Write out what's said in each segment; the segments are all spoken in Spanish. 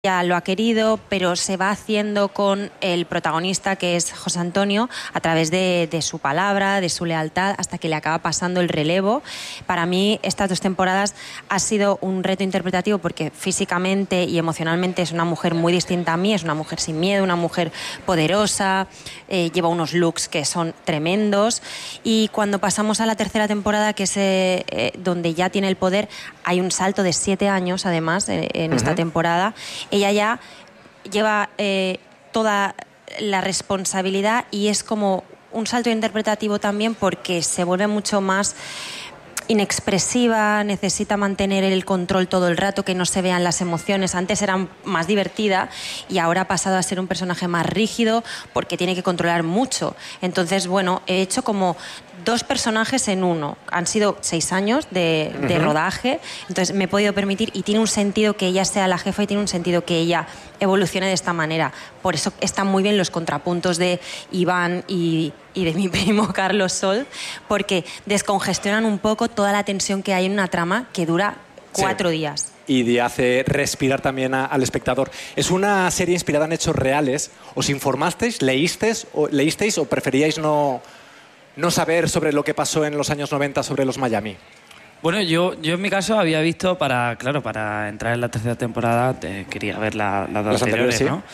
Ya lo ha querido, pero se va haciendo con el protagonista, que es José Antonio, a través de su palabra, de su lealtad, hasta que le acaba pasando el relevo. Para mí, estas 2 temporadas ha sido un reto interpretativo porque físicamente y emocionalmente es una mujer muy distinta a mí, es una mujer sin miedo, una mujer poderosa, lleva unos looks que son tremendos. Y cuando pasamos a la 3ª temporada, que es donde ya tiene el poder, hay un salto de 7 años, además, en esta temporada. Ella ya lleva toda la responsabilidad y es como un salto interpretativo también porque se vuelve mucho más inexpresiva, necesita mantener el control todo el rato, que no se vean las emociones. Antes era más divertida y ahora ha pasado a ser un personaje más rígido porque tiene que controlar mucho. Entonces, bueno, he hecho como 2 personajes en uno. Han sido 6 años de rodaje, entonces me he podido permitir, y tiene un sentido que ella sea la jefa y tiene un sentido que ella evolucione de esta manera. Por eso están muy bien los contrapuntos de Iván y de mi primo Carlos Solt, porque descongestionan un poco toda la tensión que hay en una trama que dura 4 días. Y hace respirar también al espectador. Es una serie inspirada en hechos reales. ¿Os informasteis, leísteis o preferíais no saber sobre lo que pasó en los años 90 sobre los Miami? Bueno, yo en mi caso había visto, para entrar en la 3ª temporada, quería ver las 2 anteriores, ¿sí? ¿no?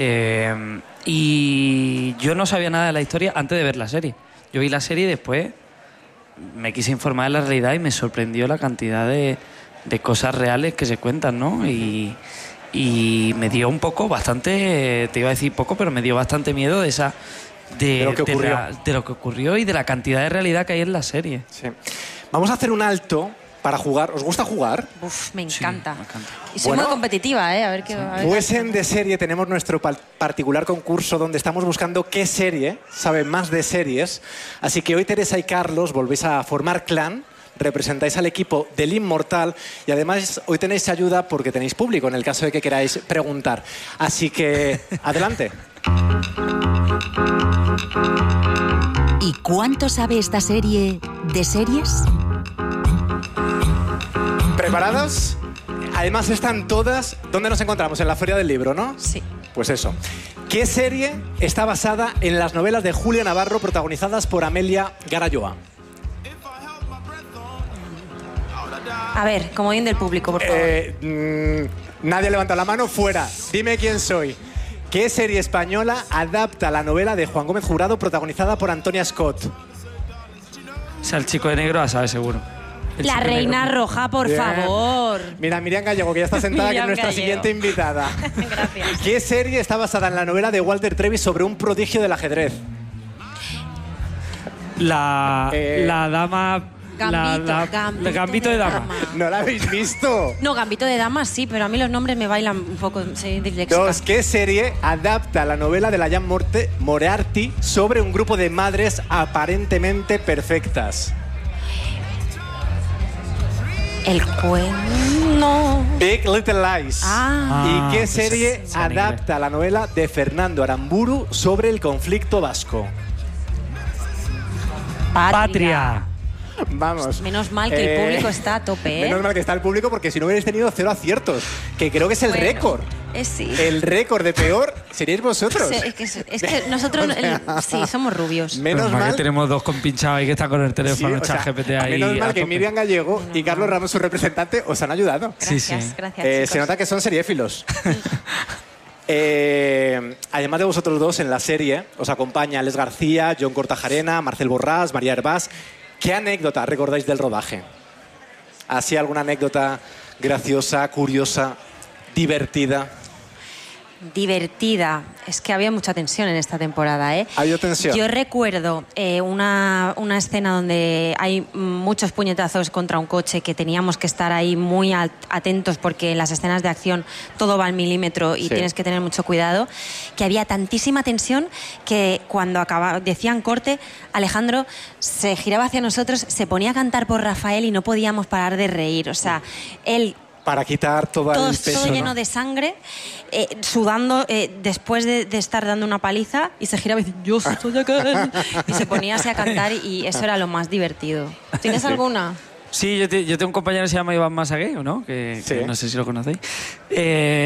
Y yo no sabía nada de la historia antes de ver la serie. Yo vi la serie y después me quise informar de la realidad y me sorprendió la cantidad de cosas reales que se cuentan, ¿no? Y me dio un poco, bastante, te iba a decir poco, pero me dio bastante miedo de lo que ocurrió y de la cantidad de realidad que hay en la serie. Sí. Vamos a hacer un alto para jugar. ¿Os gusta jugar? Uf, me encanta. Sí, me encanta. Y soy muy competitiva, ¿eh? A ver qué... Pues en De Serie tenemos nuestro particular concurso donde estamos buscando qué serie sabe más de series. Así que hoy Teresa y Carlos volvéis a formar clan, representáis al equipo del Inmortal y además hoy tenéis ayuda porque tenéis público en el caso de que queráis preguntar. Así que, adelante. ¿Y cuánto sabe esta serie de series? ¿Preparados? Además están todas... ¿Dónde nos encontramos? En la Feria del Libro, ¿no? Sí. Pues eso. ¿Qué serie está basada en las novelas de Julia Navarro protagonizadas por Amelia Garayoa? A ver, como bien del público, por favor. Nadie levanta la mano. Fuera. Dime quién soy. ¿Qué serie española adapta la novela de Juan Gómez Jurado protagonizada por Antonia Scott? O sea, el chico de negro la sabe seguro. La Reina Roja, por favor. Mira, Miriam Gallego, que ya está sentada, que es nuestra siguiente invitada. Gracias. ¿Qué serie está basada en la novela de Walter Trevis sobre un prodigio del ajedrez? La dama... Gambito de dama. ¿No la habéis visto? No, Gambito de Dama sí, pero a mí los nombres me bailan un poco. Soy disléxica. 2. ¿Qué serie adapta la novela de la Jan Moriarty sobre un grupo de madres aparentemente perfectas? El cuento. Big Little Lies. ¿Y qué serie pues adapta la novela de Fernando Aramburu sobre el conflicto vasco? Patria. Vamos. Menos mal que el público está a tope, ¿eh? Menos mal que está el público, porque si no hubierais tenido 0 aciertos, que creo que es el récord. Sí. El récord de peor seríais vosotros. Es que nosotros sí, somos rubios. Menos mal que tenemos 2 compinchados ahí que está con el teléfono, ChatGPT ahí. Menos mal a que tope. Miriam Gallego y Carlos Ramos, su representante, os han ayudado. Gracias, gracias. Se nota que son seriéfilos. Además de vosotros 2, en la serie os acompaña Alex García, John Cortajarena, Marcel Borràs, María Hervás. ¿Qué anécdota recordáis del rodaje? ¿Así alguna anécdota graciosa, curiosa, divertida? Divertida. Es que había mucha tensión en esta temporada, ¿eh? ¿Había tensión? Yo recuerdo una escena donde hay muchos puñetazos contra un coche, que teníamos que estar ahí muy atentos porque en las escenas de acción todo va al milímetro y tienes que tener mucho cuidado, que había tantísima tensión que cuando decían corte, Alejandro se giraba hacia nosotros, se ponía a cantar por Rafael y no podíamos parar de reír. O sea, él... Para quitar todo el peso, todo lleno ¿no? de sangre, sudando después de estar dando una paliza, y se giraba y decía, yo soy aquel. Y se ponía así a cantar y eso era lo más divertido. ¿Tienes alguna? Sí, yo tengo un compañero que se llama Iván Masagueo, ¿no? Que no sé si lo conocéis.